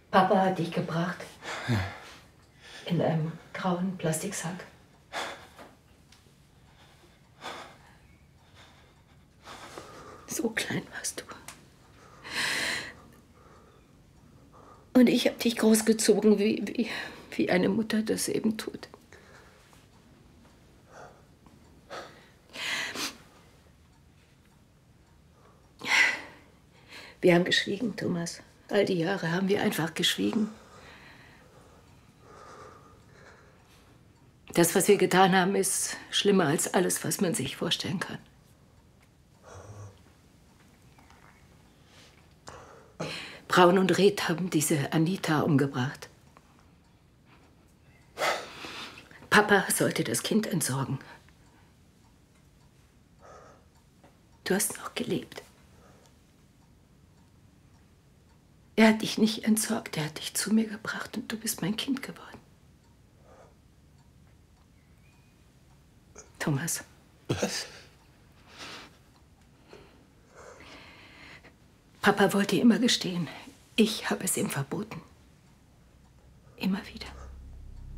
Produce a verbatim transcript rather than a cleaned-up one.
Papa hat dich gebracht. In einem grauen Plastiksack. So klein warst du. Und ich habe dich großgezogen, wie, wie, wie eine Mutter das eben tut. Wir haben geschwiegen, Thomas. All die Jahre haben wir einfach geschwiegen. Das, was wir getan haben, ist schlimmer als alles, was man sich vorstellen kann. Braun und Reth haben diese Anita umgebracht. Papa sollte das Kind entsorgen. Du hast noch gelebt. Er hat dich nicht entsorgt, er hat dich zu mir gebracht und du bist mein Kind geworden. Thomas. Was? Papa wollte immer gestehen. Ich habe es ihm verboten. Immer wieder.